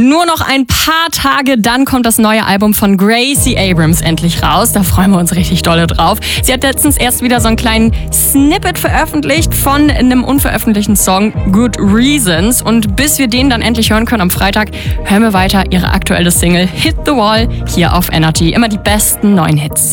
Nur noch ein paar Tage, dann kommt das neue Album von Gracie Abrams endlich raus. Da freuen wir uns richtig dolle drauf. Sie hat letztens erst wieder so einen kleinen Snippet veröffentlicht von einem unveröffentlichten Song Good Reasons. Und bis wir den dann endlich hören können am Freitag, hören wir weiter ihre aktuelle Single Hit the Wall hier auf Energy. Immer die besten neuen Hits.